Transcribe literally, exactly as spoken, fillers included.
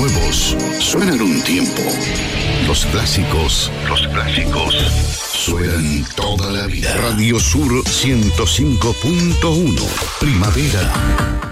nuevos suenan un tiempo. Los clásicos, los clásicos suenan toda la vida. Radio Sur ciento cinco punto uno. Primavera.